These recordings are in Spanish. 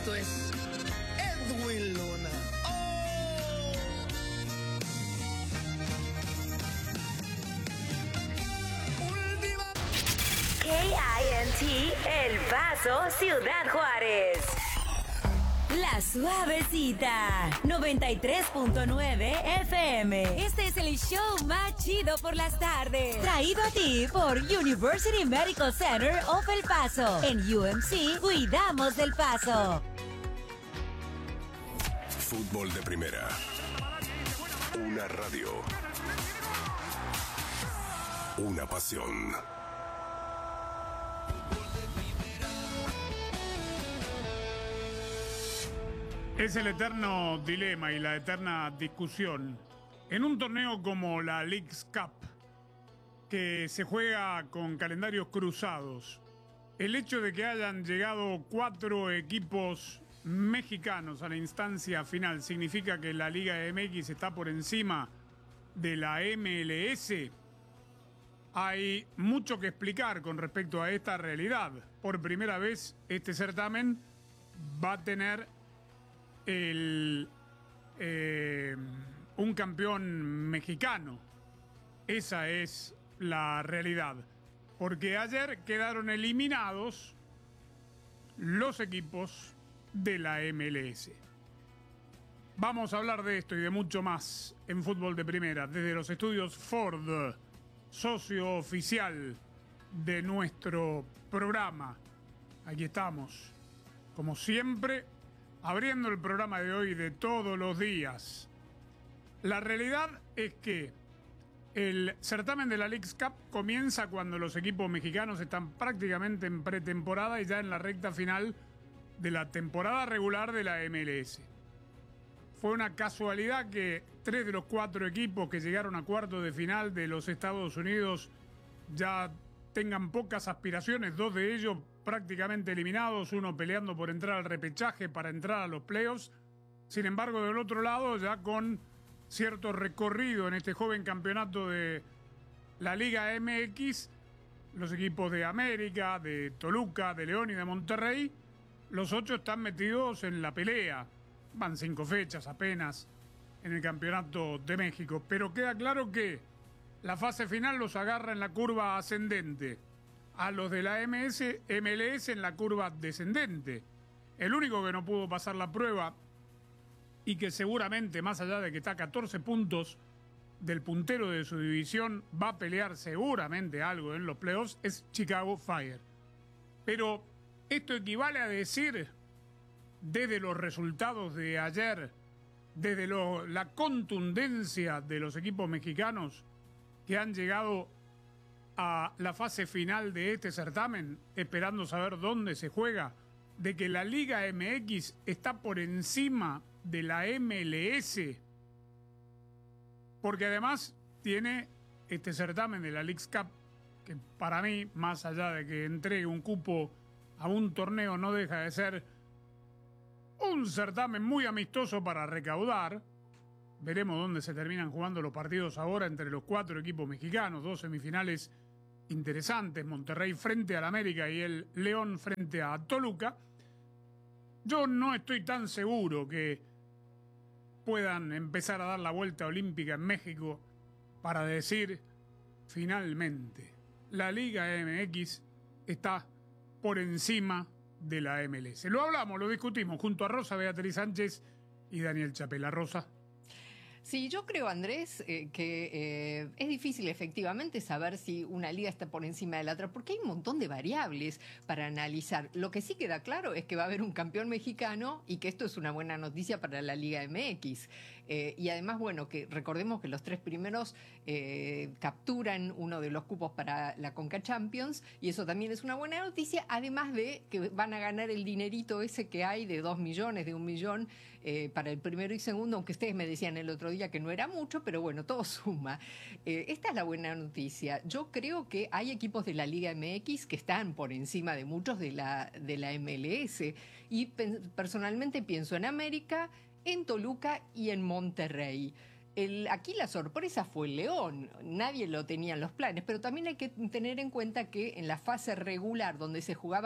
Esto es Edwin Luna. KINT El Paso, Ciudad Juárez. La Suavecita, 93.9 FM. Este es el show más chido por las tardes. Traído a ti por University Medical Center of El Paso. En UMC, cuidamos del Paso. Fútbol de primera. Una radio. Una pasión. Es el eterno dilema y la eterna discusión. En un torneo como la Leagues Cup, que se juega con calendarios cruzados, el hecho de que hayan llegado 4 equipos mexicanos a la instancia final significa que la Liga MX está por encima de la MLS. Hay mucho que explicar con respecto a esta realidad. Por primera vez, este certamen va a tener un campeón mexicano. Esa es la realidad. Porque ayer quedaron eliminados los equipos de la MLS. Vamos a hablar de esto y de mucho más en Fútbol de Primera, desde los estudios Ford, socio oficial de nuestro programa. Aquí estamos, como siempre, abriendo el programa de hoy de todos los días. La realidad es que el certamen de la Leagues Cup comienza cuando los equipos mexicanos están prácticamente en pretemporada y ya en la recta final de la temporada regular de la MLS. Fue una casualidad que 3 de los 4 equipos que llegaron a cuartos de final de los Estados Unidos ya tengan pocas aspiraciones, 2 de ellos prácticamente eliminados, uno peleando por entrar al repechaje para entrar a los playoffs. Sin embargo, del otro lado, ya con cierto recorrido en este joven campeonato de la Liga MX, los equipos de América, de Toluca, de León y de Monterrey, los 8 están metidos en la pelea. Van 5 fechas apenas en el Campeonato de México, pero queda claro que la fase final los agarra en la curva ascendente, a los de la MLS en la curva descendente. El único que no pudo pasar la prueba y que seguramente, más allá de que está a 14 puntos del puntero de su división, va a pelear seguramente algo en los playoffs, es Chicago Fire. Pero esto equivale a decir, desde los resultados de ayer, desde la contundencia de los equipos mexicanos que han llegado a la fase final de este certamen, esperando saber dónde se juega, de que la Liga MX está por encima de la MLS, porque además tiene este certamen de la Leagues Cup, que para mí, más allá de que entregue un cupo a un torneo, no deja de ser un certamen muy amistoso para recaudar. Veremos dónde se terminan jugando los partidos ahora entre los 4 equipos mexicanos, 2 semifinales interesantes, Monterrey frente al América y el León frente a Toluca. Yo no estoy tan seguro que puedan empezar a dar la vuelta olímpica en México para decir, finalmente, la Liga MX está por encima de la MLS. Lo hablamos, lo discutimos junto a Rosa Beatriz Sánchez y Daniel Chapela. Rosa. Sí, yo creo, Andrés, que es difícil efectivamente saber si una liga está por encima de la otra, porque hay un montón de variables para analizar. Lo que sí queda claro es que va a haber un campeón mexicano y que esto es una buena noticia para la Liga MX. Y además, bueno, que recordemos que los 3 primeros capturan uno de los cupos para la Conca Champions, y eso también es una buena noticia, además de que van a ganar el dinerito ese que hay de 2 millones, de 1 millón para el primero y segundo, aunque ustedes me decían el otro día que no era mucho, pero bueno, todo suma. Esta es la buena noticia. Yo creo que hay equipos de la Liga MX que están por encima de muchos de la MLS, y personalmente pienso en América, en Toluca y en Monterrey. Aquí la sorpresa fue el León, nadie lo tenía en los planes, pero también hay que tener en cuenta que en la fase regular, donde se jugaba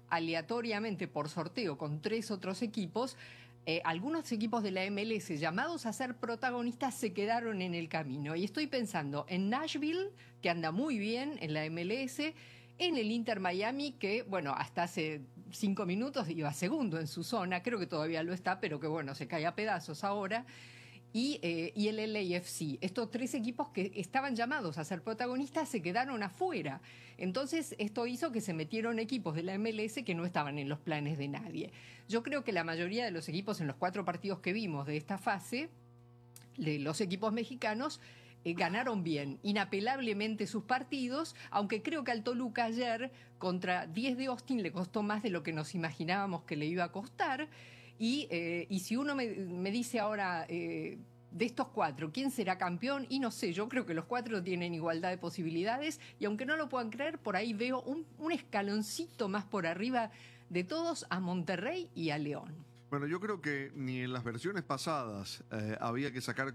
aleatoriamente por sorteo con 3 otros equipos. Algunos equipos de la MLS llamados a ser protagonistas se quedaron en el camino. Y estoy pensando en Nashville, que anda muy bien en la MLS, en el Inter Miami, que, bueno, hasta hace 5 minutos iba segundo en su zona, creo que todavía lo está, pero que, bueno, se cae a pedazos ahora. Y el LAFC. Estos 3 equipos que estaban llamados a ser protagonistas se quedaron afuera. Entonces, esto hizo que se metieron equipos de la MLS que no estaban en los planes de nadie. Yo creo que la mayoría de los equipos en los 4 partidos que vimos de esta fase, de los equipos mexicanos, ganaron bien, inapelablemente sus partidos, aunque creo que al Toluca ayer, contra 10 de Austin, le costó más de lo que nos imaginábamos que le iba a costar. Y si uno me dice ahora, de estos 4, ¿quién será campeón? Y no sé, yo creo que los 4 tienen igualdad de posibilidades, y aunque no lo puedan creer, por ahí veo un escaloncito más por arriba de todos a Monterrey y a León. Bueno, yo creo que ni en las versiones pasadas había que sacar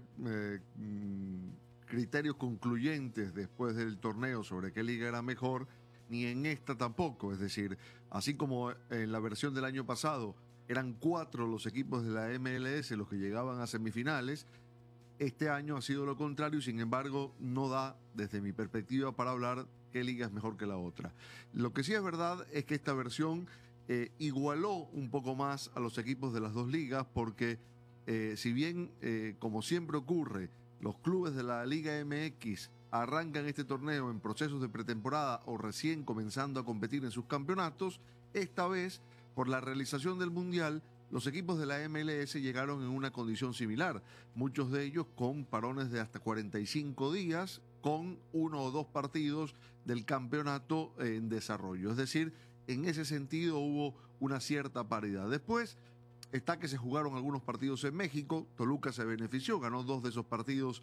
criterios concluyentes después del torneo sobre qué liga era mejor, ni en esta tampoco. Es decir, así como en la versión del año pasado eran 4 los equipos de la MLS los que llegaban a semifinales, este año ha sido lo contrario y sin embargo no da, desde mi perspectiva, para hablar qué liga es mejor que la otra. Lo que sí es verdad es que esta versión igualó un poco más a los equipos de las 2 ligas porque si bien, como siempre ocurre, los clubes de la Liga MX arrancan este torneo en procesos de pretemporada o recién comenzando a competir en sus campeonatos, esta vez, por la realización del Mundial, los equipos de la MLS llegaron en una condición similar, muchos de ellos con parones de hasta 45 días, con 1 o 2 partidos del campeonato en desarrollo. Es decir, en ese sentido hubo una cierta paridad. Después está que se jugaron algunos partidos en México, Toluca se benefició, ganó 2 de esos partidos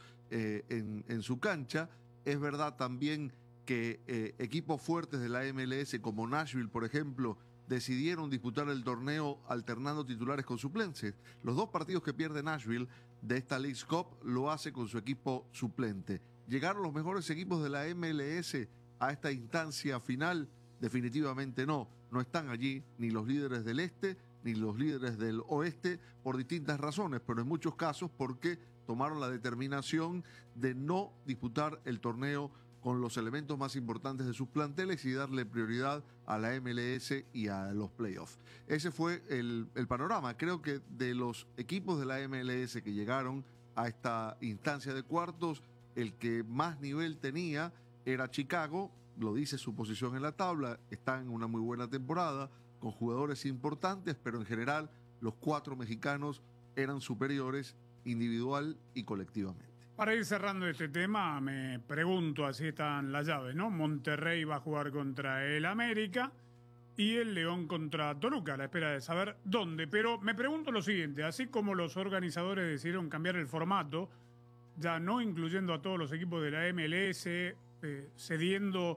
en su cancha. Es verdad también que equipos fuertes de la MLS como Nashville, por ejemplo, decidieron disputar el torneo alternando titulares con suplentes. Los 2 partidos que pierde Nashville de esta Leagues Cup lo hace con su equipo suplente. ¿Llegaron los mejores equipos de la MLS a esta instancia final? Definitivamente no. No están allí ni los líderes del este ni los líderes del oeste por distintas razones, pero en muchos casos porque tomaron la determinación de no disputar el torneo con los elementos más importantes de sus planteles y darle prioridad a la MLS y a los playoffs. Ese fue el panorama. Creo que de los equipos de la MLS que llegaron a esta instancia de cuartos, el que más nivel tenía era Chicago, lo dice su posición en la tabla, está en una muy buena temporada, con jugadores importantes, pero en general los 4 mexicanos eran superiores individual y colectivamente. Para ir cerrando este tema, me pregunto, así están las llaves, ¿no? Monterrey va a jugar contra el América y el León contra Toluca, a la espera de saber dónde. Pero me pregunto lo siguiente, así como los organizadores decidieron cambiar el formato, ya no incluyendo a todos los equipos de la MLS, cediendo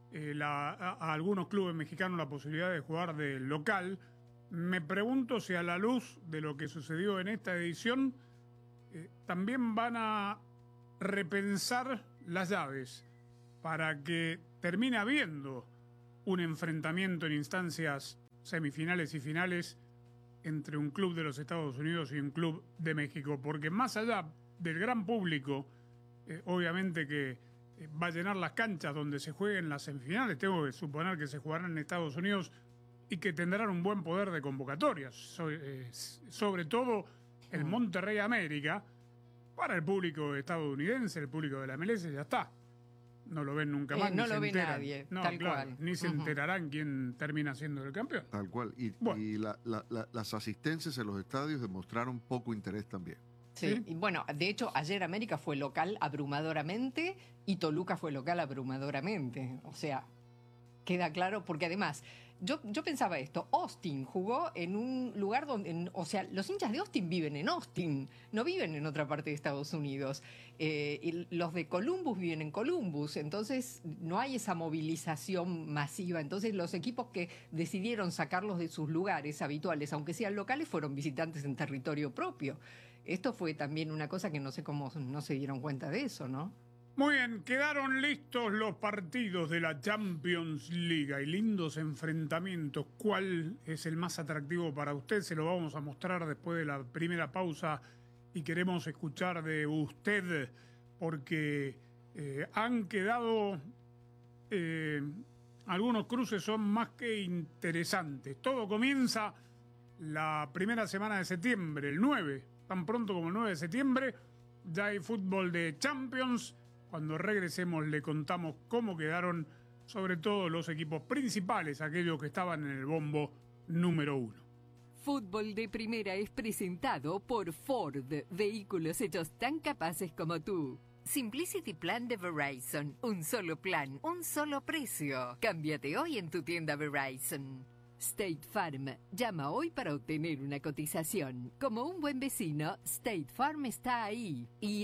a algunos clubes mexicanos la posibilidad de jugar de local, me pregunto si a la luz de lo que sucedió en esta edición, también van a repensar las llaves para que termine habiendo un enfrentamiento en instancias semifinales y finales entre un club de los Estados Unidos y un club de México, porque más allá del gran público, obviamente que va a llenar las canchas donde se jueguen las semifinales, tengo que suponer que se jugarán en Estados Unidos y que tendrán un buen poder de convocatorias, sobre todo el Monterrey América. Para el público estadounidense, el público de la MLS, ya está. No lo ven nunca más. No lo ve nadie, no, tal claro, cual. Ni se enterarán quién termina siendo el campeón. Tal cual. Y las asistencias en los estadios demostraron poco interés también. Sí, y bueno, de hecho, ayer América fue local abrumadoramente y Toluca fue local abrumadoramente. O sea, queda claro, porque además, yo pensaba esto, Austin jugó en un lugar donde, o sea, los hinchas de Austin viven en Austin, no viven en otra parte de Estados Unidos. Y los de Columbus viven en Columbus, entonces no hay esa movilización masiva. Entonces los equipos que decidieron sacarlos de sus lugares habituales, aunque sean locales, fueron visitantes en territorio propio. Esto fue también una cosa que no sé cómo no se dieron cuenta de eso, ¿no? Muy bien, quedaron listos los partidos de la Champions League. Hay lindos enfrentamientos. ¿Cuál es el más atractivo para usted? Se lo vamos a mostrar después de la primera pausa y queremos escuchar de usted porque han quedado algunos cruces son más que interesantes. Todo comienza la primera semana de septiembre, el 9, tan pronto como el 9 de septiembre. Ya hay fútbol de Champions. Cuando regresemos le contamos cómo quedaron, sobre todo los equipos principales, aquellos que estaban en el bombo número 1. Fútbol de Primera es presentado por Ford, vehículos hechos tan capaces como tú. Simplicity Plan de Verizon, un solo plan, un solo precio. Cámbiate hoy en tu tienda Verizon. State Farm, llama hoy para obtener una cotización. Como un buen vecino, State Farm está ahí. Y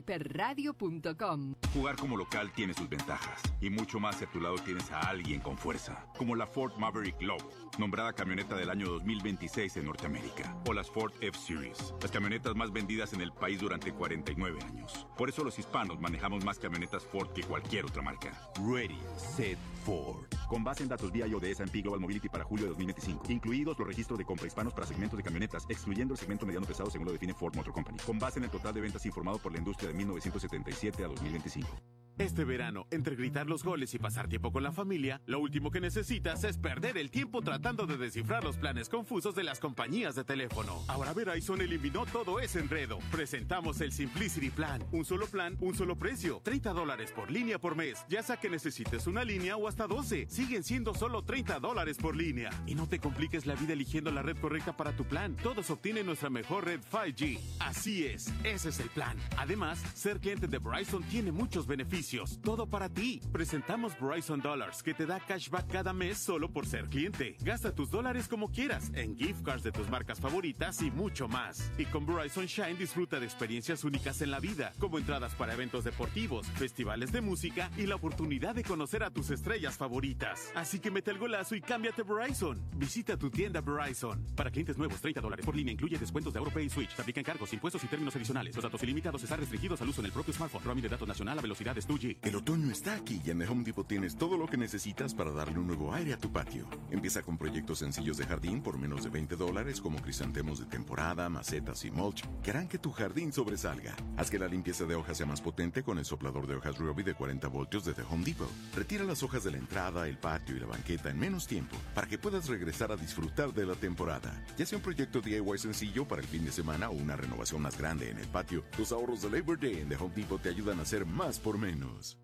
fdpradio.com. Jugar como local tiene sus ventajas. Y mucho más si a tu lado tienes a alguien con fuerza. Como la Ford Maverick Love, nombrada camioneta del año 2026 en Norteamérica. O las Ford F-Series, las camionetas más vendidas en el país durante 49 años. Por eso los hispanos manejamos más camionetas Ford que cualquier otra marca. Ready, set, Ford. Con base en datos BIO de S&P Global Mobility para julio de 2025. Incluidos los registros de compra hispanos para segmentos de camionetas, excluyendo el segmento mediano pesado según lo define Ford Motor Company. Con base en el total de ventas informado por la industria de 1977 a 2025. Este verano, entre gritar los goles y pasar tiempo con la familia, lo último que necesitas es perder el tiempo tratando de descifrar los planes confusos de las compañías de teléfono. Ahora Verizon eliminó todo ese enredo. Presentamos el Simplicity Plan. Un solo plan, un solo precio. $30 por línea por mes. Ya sea que necesites una línea o hasta 12. Siguen siendo solo $30 por línea. Y no te compliques la vida eligiendo la red correcta para tu plan. Todos obtienen nuestra mejor red 5G. Así es, ese es el plan. Además, ser cliente de Verizon tiene muchos beneficios. Todo para ti. Presentamos Verizon Dollars, que te da cashback cada mes solo por ser cliente. Gasta tus dólares como quieras, en gift cards de tus marcas favoritas y mucho más. Y con Verizon Shine disfruta de experiencias únicas en la vida, como entradas para eventos deportivos, festivales de música y la oportunidad de conocer a tus estrellas favoritas. Así que mete el golazo y cámbiate a Verizon. Visita tu tienda Verizon. Para clientes nuevos, $30 por línea incluye descuentos de AuroPay y Switch. Se aplican cargos, impuestos y términos adicionales. Los datos ilimitados están restringidos al uso en el propio smartphone. Roaming de datos nacional a velocidades 2G. El otoño está aquí y en The Home Depot tienes todo lo que necesitas para darle un nuevo aire a tu patio. Empieza con proyectos sencillos de jardín por menos de $20 como crisantemos de temporada, macetas y mulch que harán que tu jardín sobresalga. Haz que la limpieza de hojas sea más potente con el soplador de hojas Ryobi de 40 voltios de The Home Depot. Retira las hojas de la entrada, el patio y la banqueta en menos tiempo para que puedas regresar a disfrutar de la temporada. Ya sea un proyecto DIY sencillo para el fin de semana o una renovación más grande en el patio, los ahorros de Labor Day en The Home Depot te ayudan a hacer más por menos.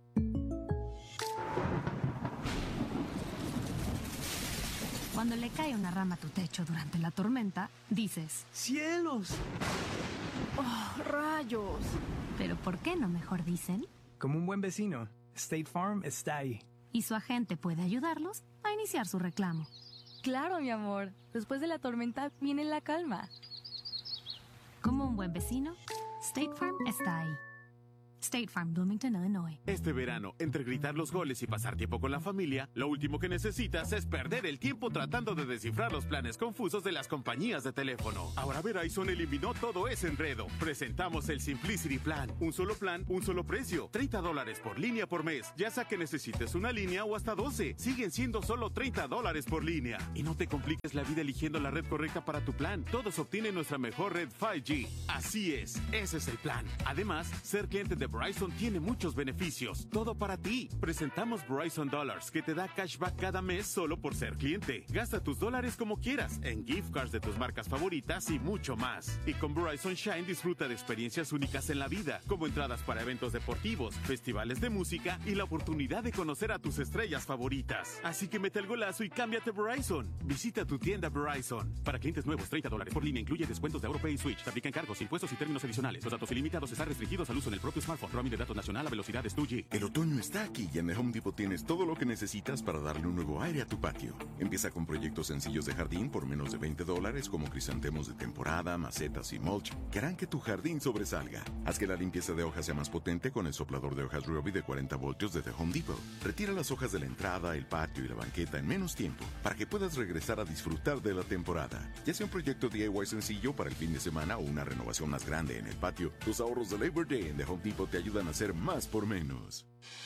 Cuando le cae una rama a tu techo durante la tormenta, dices: ¡Cielos! ¡Oh, rayos! Pero ¿por qué no mejor dicen? Como un buen vecino, State Farm está ahí. Y su agente puede ayudarlos a iniciar su reclamo. Claro, mi amor. Después de la tormenta viene la calma. Como un buen vecino, State Farm está ahí. State Farm, Bloomington, Illinois. Este verano, entre gritar los goles y pasar tiempo con la familia, lo último que necesitas es perder el tiempo tratando de descifrar los planes confusos de las compañías de teléfono. Ahora Verizon eliminó todo ese enredo. Presentamos el Simplicity Plan. Un solo plan, un solo precio. $30 por línea por mes. Ya sea que necesites una línea o hasta 12. Siguen siendo solo $30 por línea. Y no te compliques la vida eligiendo la red correcta para tu plan. Todos obtienen nuestra mejor red 5G. Así es, ese es el plan. Además, ser cliente de Verizon tiene muchos beneficios. Todo para ti. Presentamos Verizon Dollars, que te da cashback cada mes solo por ser cliente. Gasta tus dólares como quieras, en gift cards de tus marcas favoritas y mucho más. Y con Verizon Shine disfruta de experiencias únicas en la vida, como entradas para eventos deportivos, festivales de música y la oportunidad de conocer a tus estrellas favoritas. Así que mete el golazo y cámbiate a Verizon. Visita tu tienda Verizon. Para clientes nuevos, $30 por línea incluye descuentos de AuroPay y Switch. Se aplican cargos, impuestos y términos adicionales. Los datos ilimitados están restringidos al uso en el propio smartphone. Roaming de datos nacional a velocidades 2G. El otoño está aquí y en The Home Depot tienes todo lo que necesitas para darle un nuevo aire a tu patio. Empieza con proyectos sencillos de jardín por menos de $20 como crisantemos de temporada, macetas y mulch que harán que tu jardín sobresalga. Haz que la limpieza de hojas sea más potente con el soplador de hojas Ryobi de 40 voltios de The Home Depot. Retira las hojas de la entrada, el patio y la banqueta en menos tiempo para que puedas regresar a disfrutar de la temporada. Ya sea un proyecto DIY sencillo para el fin de semana o una renovación más grande en el patio, los ahorros de Labor Day en The Home Depot te ayudan a hacer más por menos.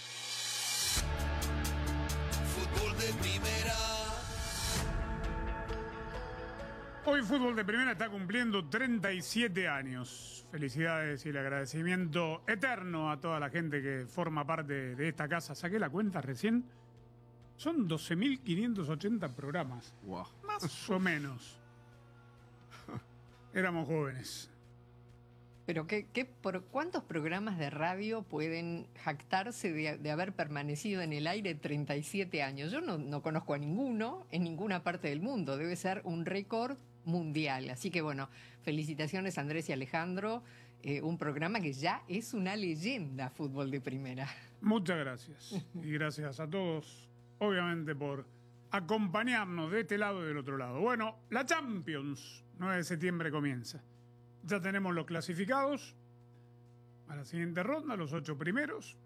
Fútbol de primera. Hoy Fútbol de Primera está cumpliendo 37 años. Felicidades y el agradecimiento eterno a toda la gente que forma parte de esta casa. Saqué la cuenta recién. Son 12.580 programas. Wow. Más o menos. Éramos jóvenes. Pero ¿por cuántos programas de radio pueden jactarse de haber permanecido en el aire 37 años? Yo no conozco a ninguno en ninguna parte del mundo. Debe ser un récord mundial. Así que bueno, felicitaciones Andrés y Alejandro. Un programa que ya es una leyenda, Fútbol de Primera. Muchas gracias. Y gracias a todos, obviamente, por acompañarnos de este lado y del otro lado. Bueno, la Champions, 9 de septiembre comienza. Ya tenemos los clasificados a la siguiente ronda, los 8 primeros.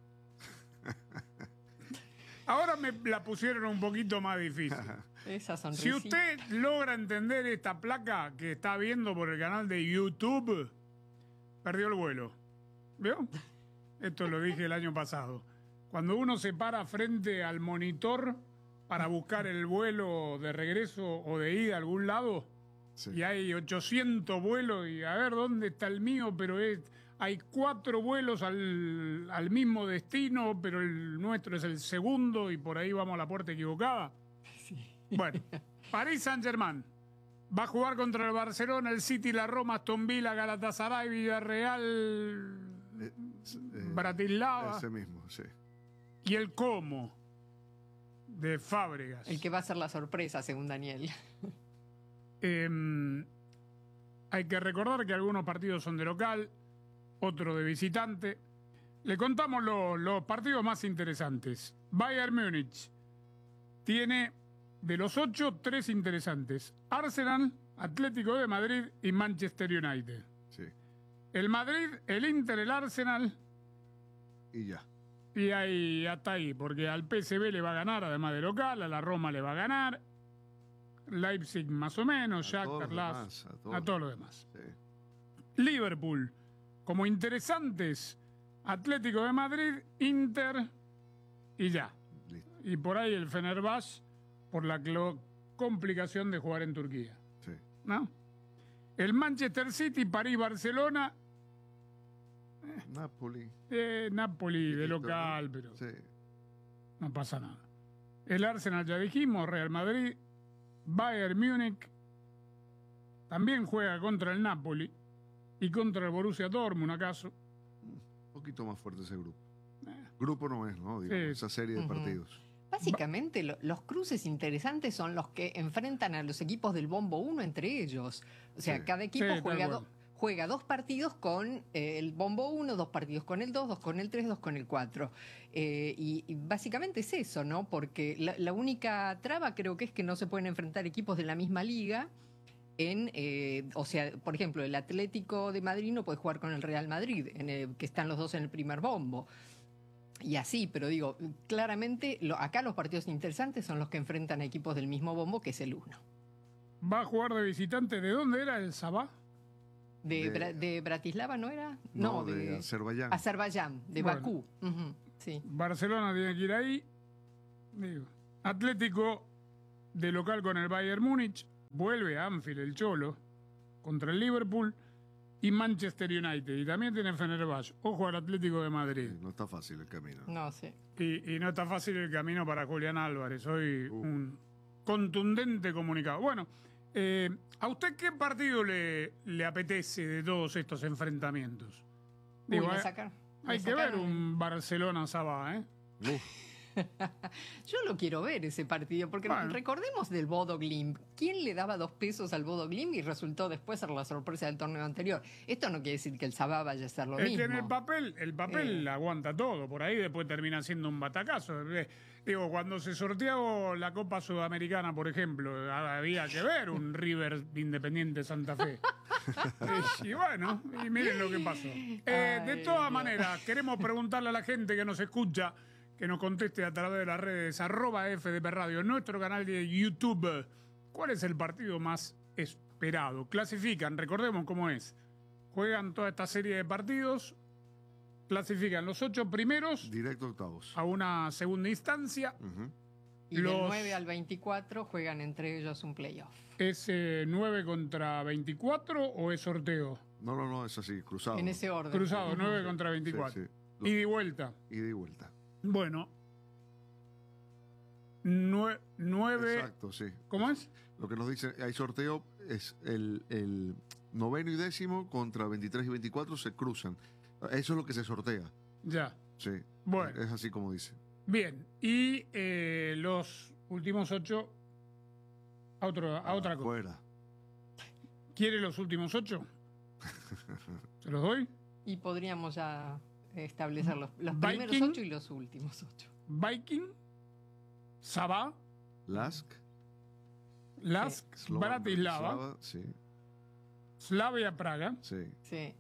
Ahora me la pusieron un poquito más difícil. Esa Si sonrisita. usted logra entender esta placa que está viendo por el canal de YouTube, perdió el vuelo. ¿Vio? Esto lo dije el año pasado. Cuando uno se para frente al monitor para buscar el vuelo de regreso o de ida a algún lado, sí, y hay 800 vuelos y a ver dónde está el mío, pero hay 4 vuelos al mismo destino, pero el nuestro es el segundo y por ahí vamos a la puerta equivocada. Sí. Bueno, Paris Saint-Germain va a jugar contra el Barcelona, el City, la Roma, Aston Villa, Galatasaray, Villarreal, Bratislava. Ese mismo, sí. Y el Como de Fábregas. El que va a ser la sorpresa, según Daniel. Hay que recordar que algunos partidos son de local, otros de visitante. Le contamos los partidos más interesantes. Bayern Múnich tiene de los 8, 3 interesantes. Arsenal, Atlético de Madrid y Manchester United. Sí. El Madrid, el Inter, el Arsenal. Y ya. Y ahí, hasta ahí, porque al PSV le va a ganar, además de local, a la Roma le va a ganar. Leipzig más o menos, Shakhtar, a todos los demás. Sí. Liverpool, como interesantes, Atlético de Madrid, Inter y ya. Listo. Y por ahí el Fenerbahce por la complicación de jugar en Turquía. Sí. ¿No? El Manchester City, París, Barcelona. Napoli. Napoli de Chiquito, local, ¿no? pero Sí. no pasa nada. El Arsenal ya dijimos, Real Madrid, Bayern Múnich también juega contra el Napoli y contra el Borussia Dortmund, ¿acaso? Un poquito más fuerte ese grupo. Grupo no es, ¿no? Digamos, Sí. esa serie de partidos. Básicamente, los cruces interesantes son los que enfrentan a los equipos del Bombo 1 entre ellos. O sea, Sí. cada equipo Sí, juega 2 partidos con el Bombo 1, 2 partidos con el 2, 2 con el 3, 2 con el 4. Y básicamente es eso, ¿no? Porque la única traba creo que es que no se pueden enfrentar equipos de la misma liga. O sea, por ejemplo, el Atlético de Madrid no puede jugar con el Real Madrid, que están los dos en el primer bombo. Y así, pero digo, claramente acá los partidos interesantes son los que enfrentan a equipos del mismo bombo, que es el 1. Va a jugar de visitante. ¿De dónde era el Sabah? ¿De Bratislava no era? No, de Azerbaiyán. Azerbaiyán, de Bueno. Bakú. Ujú, sí. Barcelona tiene que ir ahí. Digo, Atlético de local con el Bayern Múnich. Vuelve a Anfield el Cholo contra el Liverpool y Manchester United. Y también tiene Fenerbahce. Ojo al Atlético de Madrid. Sí, no está fácil el camino. No sé. Y no está fácil el camino para Julián Álvarez. Hoy un contundente comunicado. Bueno, ¿a usted qué partido le apetece de todos estos enfrentamientos? Uy, Digo, me hay sacaron que ver un Barcelona-Sabah, ¿eh? Yo lo quiero ver ese partido, porque Bueno. recordemos del Bodo Glimt. ¿Quién le daba 2 pesos al Bodo Glimt y resultó después ser la sorpresa del torneo anterior? Esto no quiere decir que el Sabah vaya a ser lo Es mismo. que en el papel aguanta todo, por ahí después termina siendo un batacazo. Digo, cuando se sorteó la Copa Sudamericana, por ejemplo, había que ver un River Independiente Santa Fe. Y bueno, y miren lo que pasó. De todas maneras, queremos preguntarle a la gente que nos escucha, que nos conteste a través de las redes @FDP Radio, en nuestro canal de YouTube, ¿cuál es el partido más esperado? Clasifican, recordemos cómo es. Juegan toda esta serie de partidos clasifican los 8 primeros Directo a octavos. a una segunda instancia. Y del 9 al 24 juegan entre ellos un playoff. ¿Es 9 contra 24 o es sorteo? No, es así, cruzado. En ese orden. Cruzado, 9 contra 24. Sí. Ida y vuelta. Ida y vuelta. Bueno. 9. Exacto, sí. ¿Cómo es? Lo que nos dice, hay sorteo, es el noveno y décimo contra 23 y 24 se cruzan. Eso es lo que se sortea. Ya. Sí. Bueno. Es así como dice. Bien. Y los últimos 8 a otra cosa. Fuera. ¿Quiere los últimos 8? ¿Se los doy? Y podríamos ya establecer los Viking, primeros 8 y los últimos 8. Viking, Sabah, Lask, Bratislava, sí. Slavia Praga. Sí. Sí.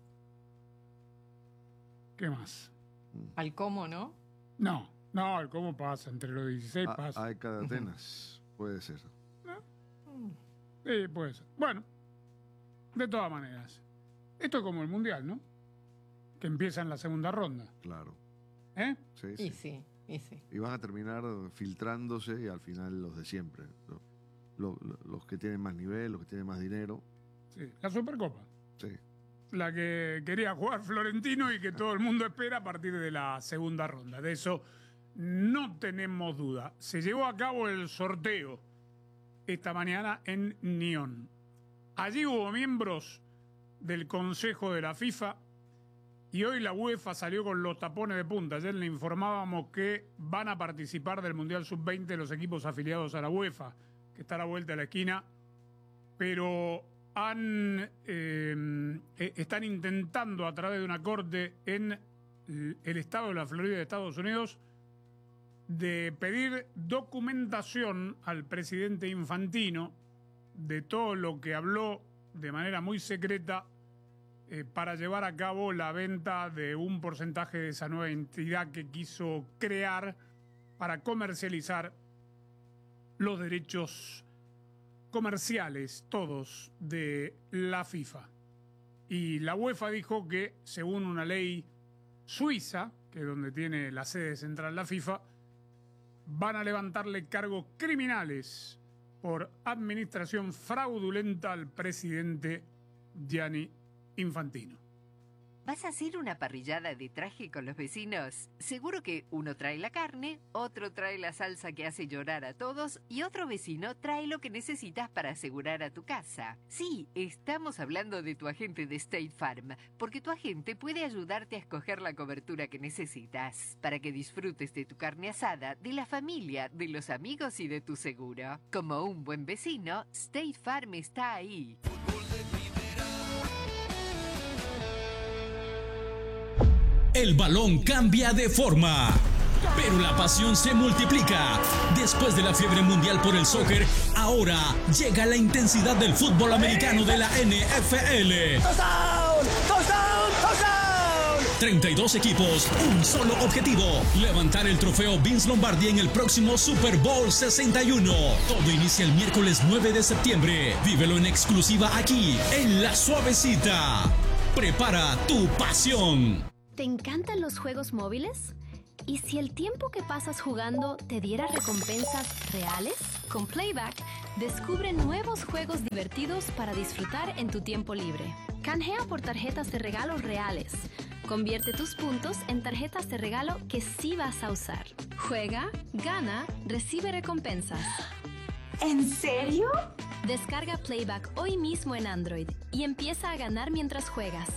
¿Qué más? Al cómo, ¿no? No, el cómo pasa, entre los 16 pasa. AEK de Atenas, puede ser. Sí, puede ser. Bueno, de todas maneras. Esto es como el Mundial, ¿no? Que empieza en la segunda ronda. Claro. ¿Eh? Sí. Y van a terminar filtrándose y al final los de siempre. Los que tienen más nivel, los que tienen más dinero. Sí, la Supercopa. Sí. La que quería jugar Florentino y que todo el mundo espera a partir de la segunda ronda. De eso no tenemos duda. Se llevó a cabo el sorteo esta mañana en Nyon. Allí hubo miembros del Consejo de la FIFA y hoy la UEFA salió con los tapones de punta. Ayer le informábamos que van a participar del Mundial Sub-20 los equipos afiliados a la UEFA, que está a la vuelta de la esquina, pero están intentando a través de una corte en el estado de la Florida de Estados Unidos de pedir documentación al presidente Infantino de todo lo que habló de manera muy secreta para llevar a cabo la venta de un porcentaje de esa nueva entidad que quiso crear para comercializar los derechos comerciales, todos, de la FIFA. Y la UEFA dijo que, según una ley suiza, que es donde tiene la sede central la FIFA, van a levantarle cargos criminales por administración fraudulenta al presidente Gianni Infantino. ¿Vas a hacer una parrillada de traje con los vecinos? Seguro que uno trae la carne, otro trae la salsa que hace llorar a todos y otro vecino trae lo que necesitas para asegurar a tu casa. Sí, estamos hablando de tu agente de State Farm, porque tu agente puede ayudarte a escoger la cobertura que necesitas para que disfrutes de tu carne asada, de la familia, de los amigos y de tu seguro. Como un buen vecino, State Farm está ahí. El balón cambia de forma, pero la pasión se multiplica. Después de la fiebre mundial por el soccer, ahora llega la intensidad del fútbol americano de la NFL. ¡Touchdown! ¡Touchdown! ¡Touchdown! 32 equipos, un solo objetivo: levantar el trofeo Vince Lombardi en el próximo Super Bowl 61. Todo inicia el miércoles 9 de septiembre. Vívelo en exclusiva aquí, en La Suavecita. Prepara tu pasión. ¿Te encantan los juegos móviles? ¿Y si el tiempo que pasas jugando te diera recompensas reales? Con Playback, descubre nuevos juegos divertidos para disfrutar en tu tiempo libre. Canjea por tarjetas de regalo reales. Convierte tus puntos en tarjetas de regalo que sí vas a usar. Juega, gana, recibe recompensas. ¿En serio? Descarga Playback hoy mismo en Android y empieza a ganar mientras juegas.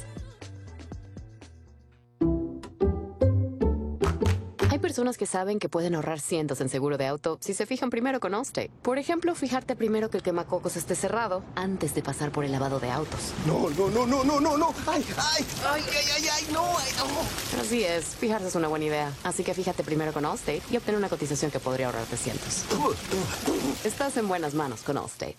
Hay personas que saben que pueden ahorrar cientos en seguro de auto si se fijan primero con Allstate. Por ejemplo, fijarte primero que el quemacocos esté cerrado antes de pasar por el lavado de autos. No. ¡Ay, no! Así es, fijarse es una buena idea. Así que fíjate primero con Allstate y obtén una cotización que podría ahorrarte cientos. Estás en buenas manos con Allstate.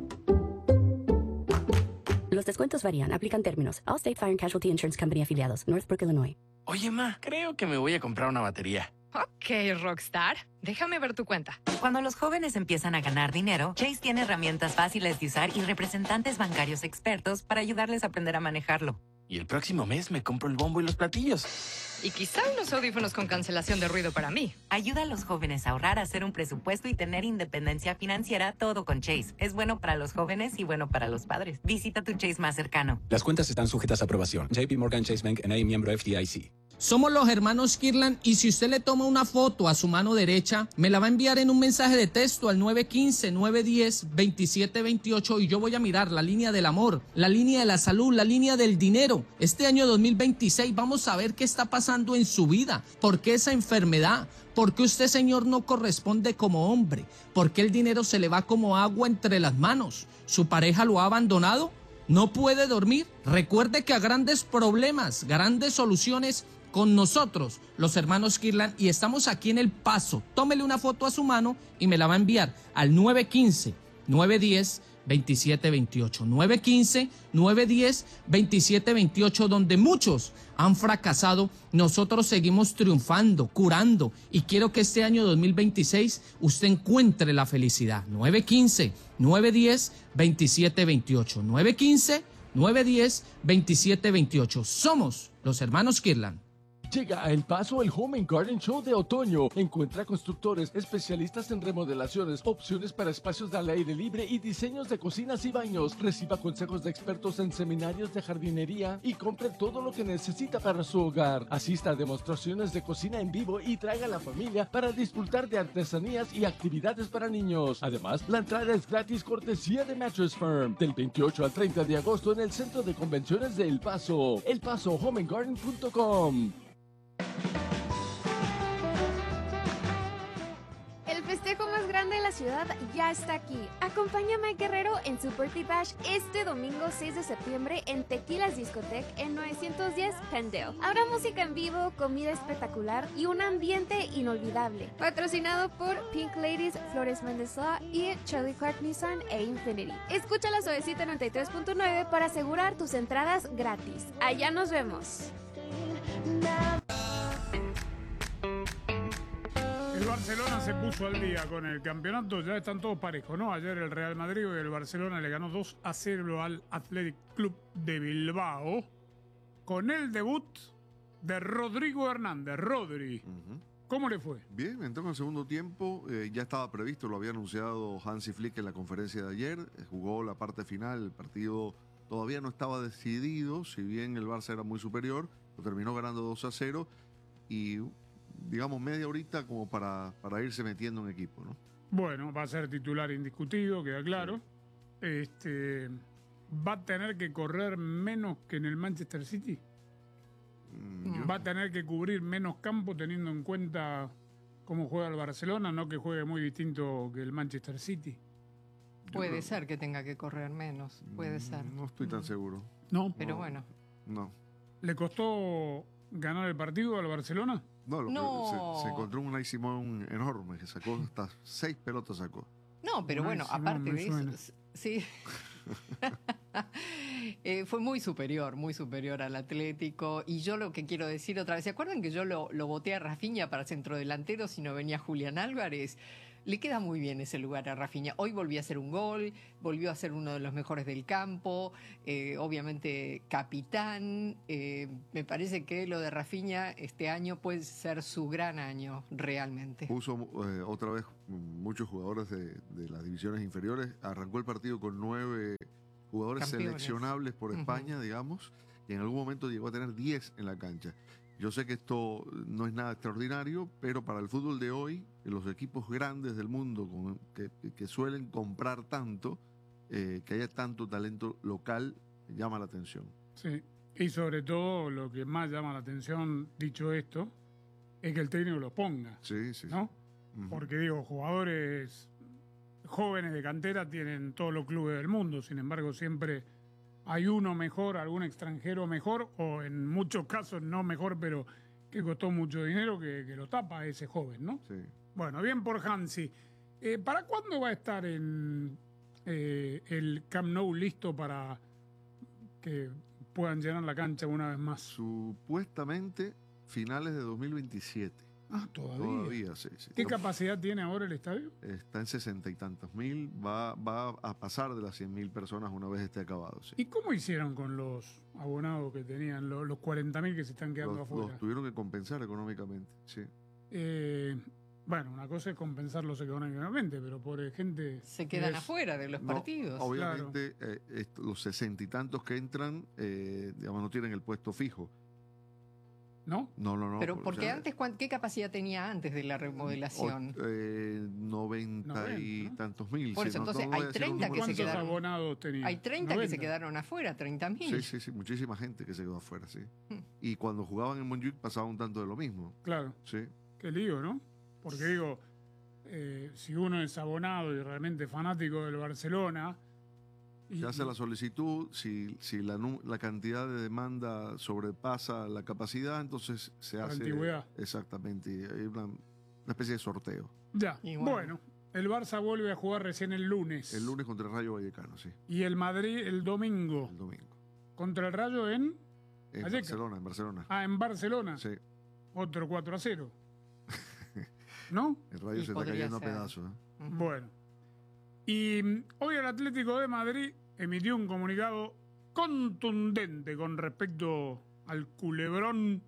Los descuentos varían. Aplican términos. Allstate Fire and Casualty Insurance Company afiliados. Northbrook, Illinois. Oye, ma, creo que me voy a comprar una batería. Ok, Rockstar. Déjame ver tu cuenta. Cuando los jóvenes empiezan a ganar dinero, Chase tiene herramientas fáciles de usar y representantes bancarios expertos para ayudarles a aprender a manejarlo. Y el próximo mes me compro el bombo y los platillos. Y quizá unos audífonos con cancelación de ruido para mí. Ayuda a los jóvenes a ahorrar, a hacer un presupuesto y tener independencia financiera, todo con Chase. Es bueno para los jóvenes y bueno para los padres. Visita tu Chase más cercano. Las cuentas están sujetas a aprobación. JP Morgan Chase Bank N.A. miembro FDIC. Somos los hermanos Kirlan y si usted le toma una foto a su mano derecha, me la va a enviar en un mensaje de texto al 915-910-2728 y yo voy a mirar la línea del amor, la línea de la salud, la línea del dinero. Este año 2026 vamos a ver qué está pasando en su vida, por qué esa enfermedad, por qué usted, señor, no corresponde como hombre, por qué el dinero se le va como agua entre las manos, su pareja lo ha abandonado, no puede dormir. Recuerde que a grandes problemas, grandes soluciones con nosotros, los hermanos Kirlan, y estamos aquí en El Paso. Tómele una foto a su mano y me la va a enviar al 915-910-2728. 915-910-2728, donde muchos han fracasado, nosotros seguimos triunfando, curando, y quiero que este año 2026 usted encuentre la felicidad. 915-910-2728. 915-910-2728. Somos los hermanos Kirlan. Llega a El Paso el Home and Garden Show de otoño. Encuentra constructores, especialistas en remodelaciones, opciones para espacios al aire libre y diseños de cocinas y baños. Reciba consejos de expertos en seminarios de jardinería y compre todo lo que necesita para su hogar. Asista a demostraciones de cocina en vivo y traiga a la familia para disfrutar de artesanías y actividades para niños. Además, la entrada es gratis, cortesía de Mattress Firm. Del 28 al 30 de agosto en el Centro de Convenciones de El Paso. elpasohomeandgarden.com. El festejo más grande de la ciudad ya está aquí. Acompaña a Mike Guerrero en su Birthday Bash este domingo 6 de septiembre en Tequilas Discotech en 910 Pendale. Habrá música en vivo, comida espectacular y un ambiente inolvidable. Patrocinado por Pink Ladies, Flores Mendoza y Charlie Clark Nissan e Infinity. Escucha la Suavecita 93.9 para asegurar tus entradas gratis. Allá nos vemos. El Barcelona se puso al día con el campeonato, ya están todos parejos, ¿no? Ayer el Real Madrid y el Barcelona le ganó 2-0 al Athletic Club de Bilbao con el debut de Rodrigo Hernández, Rodri. ¿Cómo le fue? Bien, entró en el segundo tiempo, ya estaba previsto, lo había anunciado Hansi Flick en la conferencia de ayer, jugó la parte final, el partido todavía no estaba decidido, si bien el Barça era muy superior, lo terminó ganando 2-0 y digamos media horita como para irse metiendo en equipo, ¿no? Bueno, va a ser titular indiscutido, queda claro. Va a tener que correr menos que en el Manchester City. Va a tener que cubrir menos campo teniendo en cuenta cómo juega el Barcelona, no que juegue muy distinto que el Manchester City. Puede ser que tenga que correr menos, puede ser. No estoy tan seguro. No. Pero bueno. No. ¿Le costó ganar el partido al Barcelona? No, se encontró un Unai Simón enorme que sacó hasta 6 pelotas sacó. No, pero bueno, aparte de eso, sí. Fue muy superior al Atlético. Y yo lo que quiero decir otra vez, ¿se acuerdan que yo lo voté a Rafinha para centrodelantero si no venía Julián Álvarez? Le queda muy bien ese lugar a Rafinha. Hoy volvió a hacer un gol, volvió a ser uno de los mejores del campo, obviamente capitán. Me parece que lo de Rafinha este año puede ser su gran año, realmente. Puso otra vez muchos jugadores de las divisiones inferiores. Arrancó el partido con 9 jugadores Campeones. Seleccionables por España, digamos, y en algún momento llegó a tener 10 en la cancha. Yo sé que esto no es nada extraordinario, pero para el fútbol de hoy, los equipos grandes del mundo que suelen comprar tanto, que haya tanto talento local, llama la atención. Sí, y sobre todo lo que más llama la atención, dicho esto, es que el técnico lo ponga. Sí. ¿No? Porque digo, jugadores jóvenes de cantera tienen todos los clubes del mundo, sin embargo siempre hay uno mejor, algún extranjero mejor, o en muchos casos no mejor, pero que costó mucho dinero, que lo tapa ese joven, ¿no? Sí. Bueno, bien por Hansi. ¿Para cuándo va a estar en el Camp Nou listo para que puedan llenar la cancha una vez más? Supuestamente finales de 2027. Ah, todavía. Todavía, sí. ¿Qué capacidad tiene ahora el estadio? Está en 60 y tantos mil, va a pasar de las 100.000 personas una vez esté acabado. Sí. ¿Y cómo hicieron con los abonados que tenían, los 40.000 que se están quedando afuera? Los tuvieron que compensar económicamente, sí. Bueno, una cosa es compensarlos económicamente, pero por gente... Se quedan afuera de los partidos. Obviamente, los 60 y tantos que entran, digamos, no tienen el puesto fijo. ¿No? No. Pero porque antes, ¿qué capacidad tenía antes de la remodelación? 90 y tantos mil. Por eso, entonces hay 30 que se quedaron. Abonados tenía? Hay 30 que se quedaron afuera, 30.000. Sí, muchísima gente que se quedó afuera, sí. Y cuando jugaban en Montjuic pasaba un tanto de lo mismo. Claro. Sí. Qué lío, ¿no? Porque digo, si uno es abonado y realmente fanático del Barcelona... Se hace la solicitud, si la cantidad de demanda sobrepasa la capacidad, entonces se hace... Antigüedad. Exactamente, hay una especie de sorteo. Ya, bueno, el Barça vuelve a jugar recién el lunes. El lunes contra el Rayo Vallecano, sí. Y el Madrid el domingo. El domingo. Contra el Rayo en Barcelona, en Barcelona. Ah, en Barcelona. Sí. Otro 4-0. ¿No? El Rayo se está cayendo a pedazos. Bueno. Y hoy el Atlético de Madrid emitió un comunicado contundente con respecto al culebrón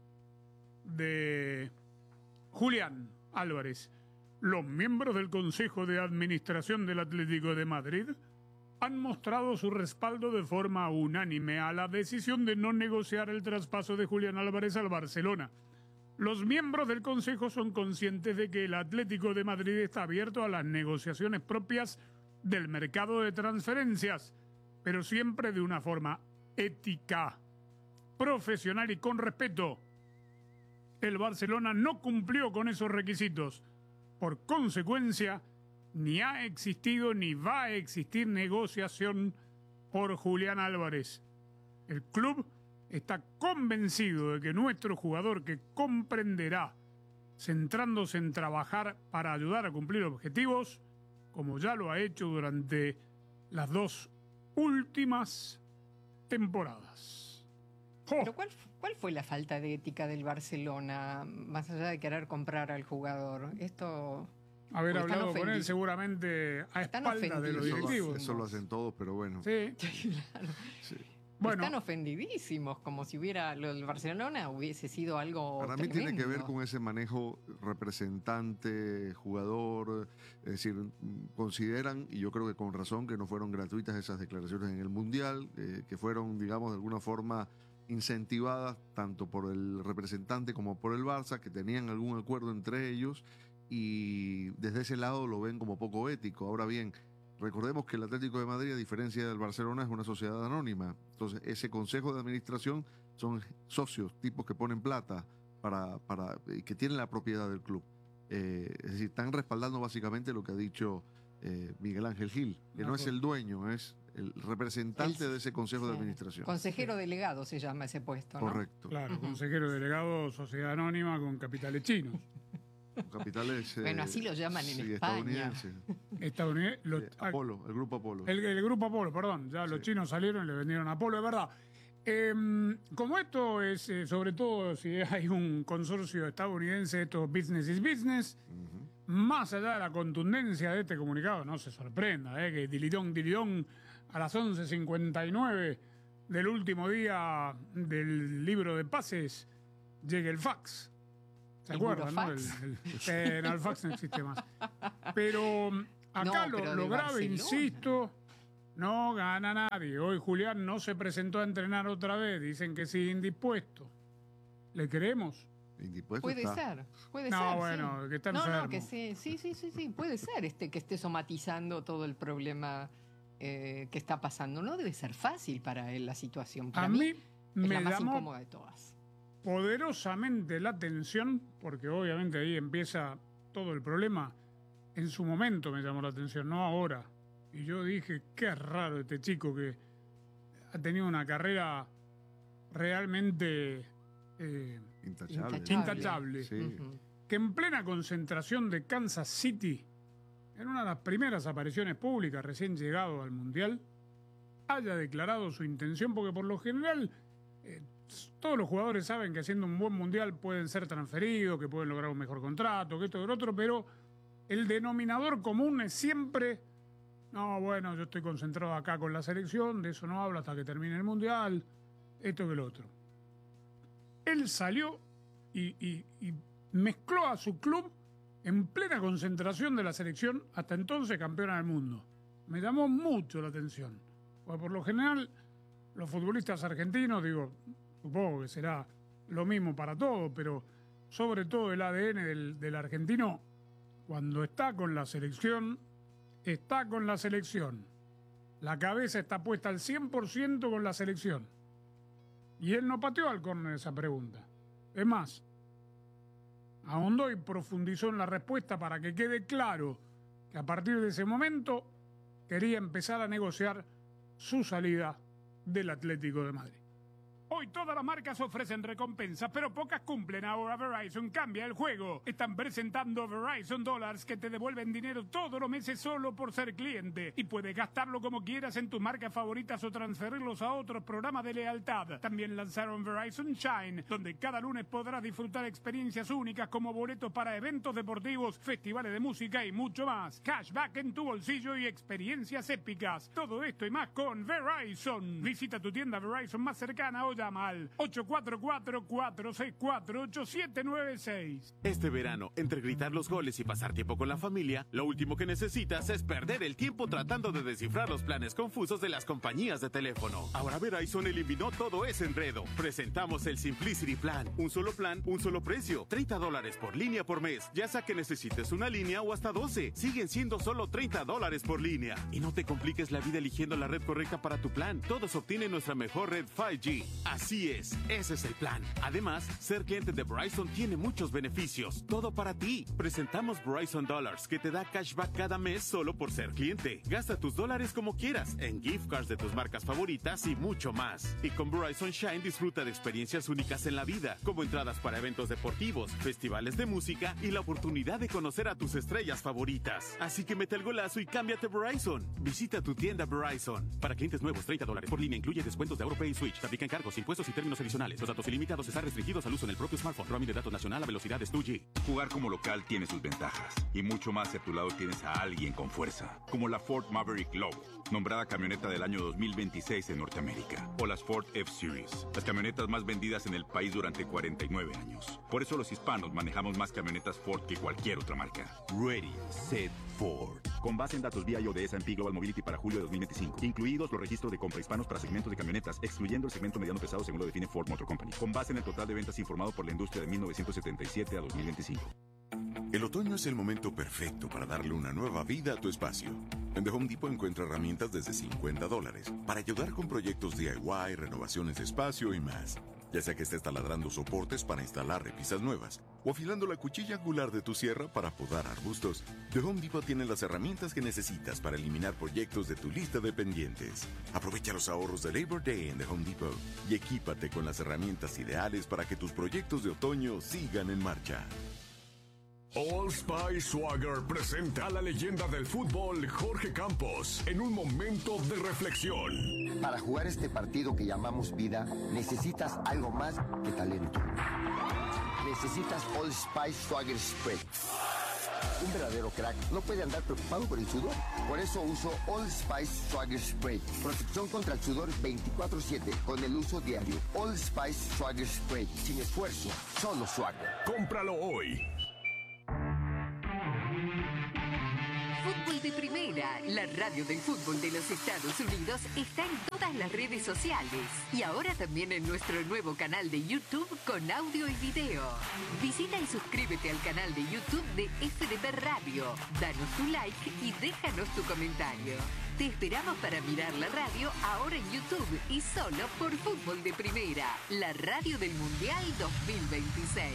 de Julián Álvarez. Los miembros del Consejo de Administración del Atlético de Madrid han mostrado su respaldo de forma unánime a la decisión de no negociar el traspaso de Julián Álvarez al Barcelona. Los miembros del Consejo son conscientes de que el Atlético de Madrid está abierto a las negociaciones propias del mercado de transferencias, pero siempre de una forma ética, profesional y con respeto. El Barcelona no cumplió con esos requisitos. Por consecuencia, ni ha existido ni va a existir negociación por Julián Álvarez. El club está convencido de que nuestro jugador, que comprenderá, centrándose en trabajar para ayudar a cumplir objetivos, como ya lo ha hecho durante las 2 últimas temporadas. ¿Pero cuál fue la falta de ética del Barcelona, más allá de querer comprar al jugador? Esto... Haber hablado con él seguramente a espaldas de los directivos. Eso lo hacen todos, pero bueno. Sí. Claro. Sí. Bueno, están ofendidísimo, como si el Barcelona hubiese sido algo Para tremendo. mí tiene que ver con ese manejo representante, jugador, es decir, consideran, y yo creo que con razón, que no fueron gratuitas esas declaraciones en el Mundial, que fueron, digamos, de alguna forma incentivadas tanto por el representante como por el Barça, que tenían algún acuerdo entre ellos, y desde ese lado lo ven como poco ético. Ahora bien, recordemos que el Atlético de Madrid, a diferencia del Barcelona, es una sociedad anónima. Entonces, ese consejo de administración son socios, tipos que ponen plata que tienen la propiedad del club. Es decir, están respaldando básicamente lo que ha dicho Miguel Ángel Gil, que no es el dueño, es el representante de ese consejo de administración. Consejero delegado se llama ese puesto, ¿no? Correcto. Claro, consejero delegado, sociedad anónima con capitales chinos. Capitales. Bueno, así lo llaman en España. Estadounidense. Apolo, el grupo Apolo. El grupo Apolo, perdón. Ya los chinos salieron y le vendieron a Apolo, es verdad. Como esto es, sobre todo si hay un consorcio estadounidense, esto business is business, más allá de la contundencia de este comunicado, no se sorprenda, que dilidón, a las 11:59 del último día del libro de pases, llegue el fax. ¿Se acuerdan? ¿No? El fax no existe más. Pero acá lo grave, insisto, no gana nadie. Hoy Julián no se presentó a entrenar otra vez. Dicen que sigue indispuesto. ¿Le creemos? Indispuesto puede está. ser. No, bueno, sí. que está enfermo. No, que sí. Puede ser que esté somatizando todo el problema que está pasando. No debe ser fácil para él la situación. Para mí es la más incómoda de todas. Poderosamente la atención, porque obviamente ahí empieza todo el problema. En su momento me llamó la atención, no ahora. Y yo dije, qué raro este chico que ha tenido una carrera realmente intachable. Sí. Que en plena concentración de Kansas City, en una de las primeras apariciones públicas recién llegado al Mundial, haya declarado su intención, porque por lo general Todos los jugadores saben que haciendo un buen mundial pueden ser transferidos, que pueden lograr un mejor contrato, que esto y lo otro, pero el denominador común es siempre, no, bueno, yo estoy concentrado acá con la selección, de eso no hablo hasta que termine el mundial, esto que lo otro. Él salió y mezcló a su club en plena concentración de la selección, hasta entonces campeona del mundo. Me llamó mucho la atención, porque por lo general los futbolistas argentinos, digo, supongo que será lo mismo para todos, pero sobre todo el ADN del argentino, cuando está con la selección, está con la selección. La cabeza está puesta al 100% con la selección. Y él no pateó al córner esa pregunta. Es más, ahondó y profundizó en la respuesta para que quede claro que a partir de ese momento quería empezar a negociar su salida del Atlético de Madrid. Hoy todas las marcas ofrecen recompensas, pero pocas cumplen. Ahora Verizon cambia el juego. Están presentando Verizon Dollars que te devuelven dinero todos los meses solo por ser cliente. Y puedes gastarlo como quieras en tus marcas favoritas o transferirlos a otros programas de lealtad. También lanzaron Verizon Shine, donde cada lunes podrás disfrutar experiencias únicas como boletos para eventos deportivos, festivales de música y mucho más. Cashback en tu bolsillo y experiencias épicas. Todo esto y más con Verizon. Visita tu tienda Verizon más cercana o llama al 844-464-8796. Este verano, entre gritar los goles y pasar tiempo con la familia, lo último que necesitas es perder el tiempo tratando de descifrar los planes confusos de las compañías de teléfono. Ahora Verizon eliminó todo ese enredo. Presentamos el Simplicity Plan. Un solo plan, un solo precio. $30 por línea por mes. Ya sea que necesites una línea o hasta 12. Siguen siendo solo $30 por línea. Y no te compliques la vida eligiendo la red correcta para tu plan. Todos obtienen nuestra mejor red 5G. Así es, ese es el plan. Además, ser cliente de Verizon tiene muchos beneficios. Todo para ti. Presentamos Verizon Dollars, que te da cashback cada mes solo por ser cliente. Gasta tus dólares como quieras, en gift cards de tus marcas favoritas y mucho más. Y con Verizon Shine disfruta de experiencias únicas en la vida, como entradas para eventos deportivos, festivales de música y la oportunidad de conocer a tus estrellas favoritas. Así que mete el golazo y cámbiate a Verizon. Visita tu tienda Verizon. Para clientes nuevos, $30 por línea incluye descuentos de AutoPay y Switch. Te aplican cargos, impuestos y términos adicionales. Los datos ilimitados están restringidos al uso en el propio smartphone. Roaming de datos nacional a velocidades 2G. Jugar como local tiene sus ventajas. Y mucho más si a tu lado tienes a alguien con fuerza. Como la Ford Maverick Low, nombrada camioneta del año 2026 en Norteamérica. O las Ford F-Series, las camionetas más vendidas en el país durante 49 años. Por eso los hispanos manejamos más camionetas Ford que cualquier otra marca. Ready, Set, Ford. Con base en datos BIO de S&P Global Mobility para julio de 2025. Incluidos los registros de compra hispanos para segmentos de camionetas, excluyendo el segmento mediano pesado según lo define Ford Motor Company. Con base en el total de ventas informado por la industria de 1977 a 2025. El otoño es el momento perfecto para darle una nueva vida a tu espacio. En The Home Depot encuentra herramientas desde $50 para ayudar con proyectos DIY, renovaciones de espacio y más. Ya sea que estés taladrando soportes para instalar repisas nuevas o afilando la cuchilla angular de tu sierra para podar arbustos, The Home Depot tiene las herramientas que necesitas para eliminar proyectos de tu lista de pendientes. Aprovecha los ahorros de Labor Day en The Home Depot y equípate con las herramientas ideales para que tus proyectos de otoño sigan en marcha. Old Spice Swagger presenta a la leyenda del fútbol Jorge Campos en un momento de reflexión. Para jugar este partido que llamamos vida, necesitas algo más que talento. Necesitas Old Spice Swagger Spray. Un verdadero crack no puede andar preocupado por el sudor. Por eso uso Old Spice Swagger Spray. Protección contra el sudor 24/7 con el uso diario. Old Spice Swagger Spray. Sin esfuerzo, solo Swagger. Cómpralo hoy. Fútbol de Primera, la radio del fútbol de los Estados Unidos, está en todas las redes sociales y ahora también en nuestro nuevo canal de YouTube con audio y video. Visita y suscríbete al canal de YouTube de FDP Radio. Danos tu like y déjanos tu comentario. Te esperamos para mirar la radio ahora en YouTube y solo por Fútbol de Primera, la radio del Mundial 2026.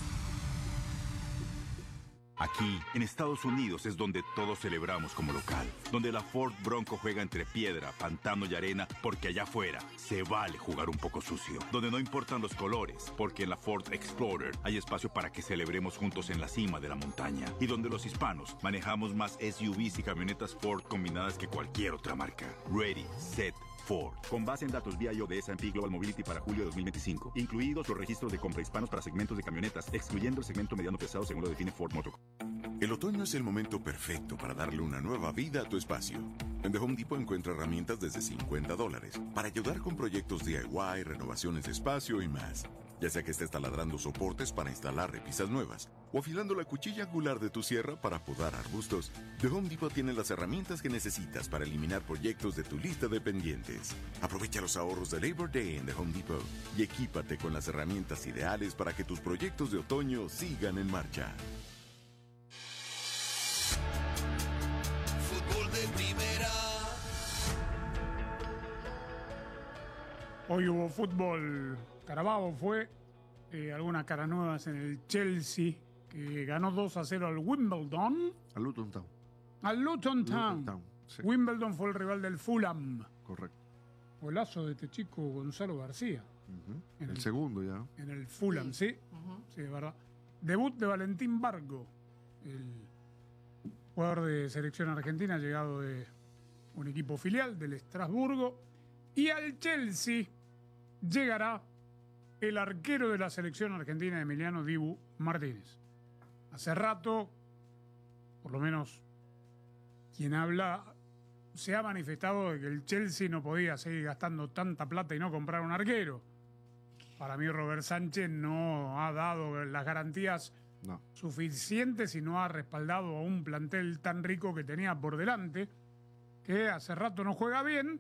Aquí, en Estados Unidos, es donde todos celebramos como local. Donde la Ford Bronco juega entre piedra, pantano y arena, porque allá afuera se vale jugar un poco sucio. Donde no importan los colores, porque en la Ford Explorer hay espacio para que celebremos juntos en la cima de la montaña. Y donde los hispanos manejamos más SUVs y camionetas Ford combinadas que cualquier otra marca. Ready, Set, Ford. Con base en datos BIO de S&P Global Mobility para julio de 2025, incluidos los registros de compra hispanos para segmentos de camionetas, excluyendo el segmento mediano pesado según lo define Ford Motor. El otoño es el momento perfecto para darle una nueva vida a tu espacio. En The Home Depot encuentra herramientas desde $50 para ayudar con proyectos DIY, renovaciones de espacio y más. Ya sea que estés taladrando soportes para instalar repisas nuevas o afilando la cuchilla angular de tu sierra para podar arbustos, The Home Depot tiene las herramientas que necesitas para eliminar proyectos de tu lista de pendientes. Aprovecha los ahorros de Labor Day en The Home Depot y equípate con las herramientas ideales para que tus proyectos de otoño sigan en marcha. Fútbol de primera. Hoy hubo fútbol. Carabao fue, algunas caras nuevas en el Chelsea, que ganó 2-0 al Wimbledon. Al Luton Town. Al Luton Town. Sí. Wimbledon fue el rival del Fulham. Correcto. Golazo de este chico Gonzalo García. El segundo ya. En el Fulham, sí. Sí, es verdad. Debut de Valentín Barco, el jugador de selección argentina, llegado de un equipo filial del Estrasburgo. Y al Chelsea llegará el arquero de la selección argentina, Emiliano Dibu Martínez. Hace rato, por lo menos quien habla, se ha manifestado de que el Chelsea no podía seguir gastando tanta plata y no comprar un arquero. Para mí Robert Sánchez no ha dado las garantías suficientes y no ha respaldado a un plantel tan rico que tenía por delante, que hace rato no juega bien.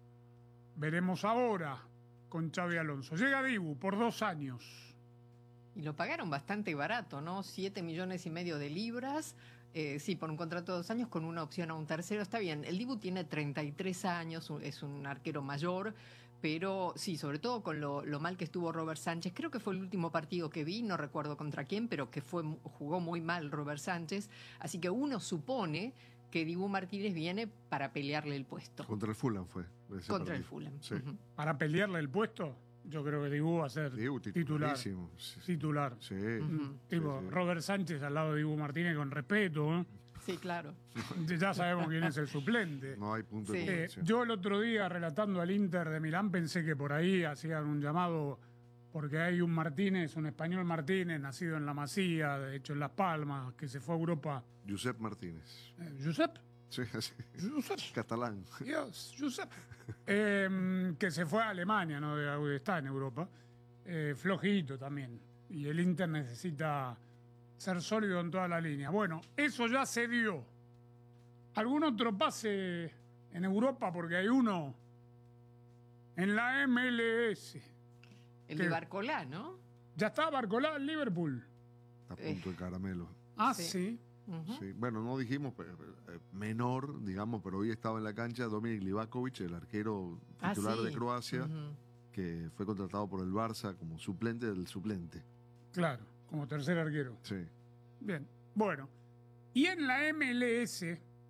Veremos ahora con Xabi Alonso. Llega Dibu por 2 años. Y lo pagaron bastante barato, ¿no? 7,5 millones de libras. Sí, por un contrato de 2 años con una opción a un tercero. Está bien, el Dibu tiene 33 años, es un arquero mayor, pero sí, sobre todo con lo mal que estuvo Robert Sánchez. Creo que fue el último partido que vi, no recuerdo contra quién, pero que jugó muy mal Robert Sánchez. Así que uno supone que Dibu Martínez viene para pelearle el puesto. Contra el Fulham fue. Contra el Fulham. Sí. Para pelearle el puesto, yo creo que Dibu va a ser titular. Titular. Sí. Tipo, Robert Sánchez al lado de Dibu Martínez con respeto, ¿eh? Sí, claro. Ya sabemos quién es el suplente. No hay punto de comparación. Yo el otro día, relatando al Inter de Milán, pensé que por ahí hacían un llamado, porque hay un Martínez, un español Martínez, nacido en La Masía, de hecho en Las Palmas, que se fue a Europa. Josep Martínez. ¿Josep? Sí, así. Josep. Catalán. Dios, Josep. Que se fue a Alemania, ¿no? Está en Europa. Flojito también. Y el Inter necesita ser sólido en toda la línea. Bueno, eso ya se dio. ¿Algún otro pase en Europa? Porque hay uno en la MLS. El de Barcolá, ¿no? Ya está Barcolá en Liverpool. Está a punto de caramelo. Ah, sí. Sí. Bueno, no dijimos menor, digamos, pero hoy estaba en la cancha Dominik Livakovic, el arquero titular de Croacia, que fue contratado por el Barça como suplente del suplente. Claro, como tercer arquero. Sí. Bien, bueno. Y en la MLS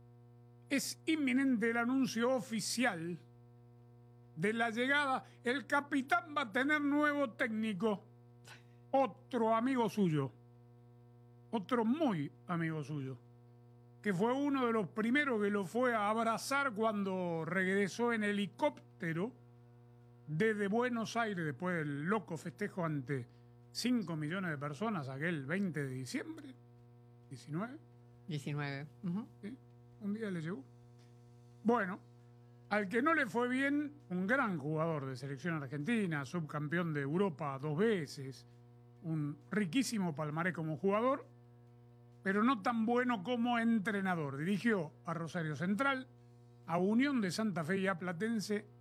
es inminente el anuncio oficial de la llegada. El capitán va a tener nuevo técnico, otro amigo suyo. Otro muy amigo suyo, que fue uno de los primeros que lo fue a abrazar cuando regresó en helicóptero desde Buenos Aires, después del loco festejo ante 5 millones de personas, aquel 20 de diciembre, 19. 19. ¿Sí? Un día le llegó. Bueno, al que no le fue bien, un gran jugador de selección argentina, subcampeón de Europa 2 veces, un riquísimo palmarés como jugador, pero no tan bueno como entrenador. Dirigió a Rosario Central, a Unión de Santa Fe y a Platense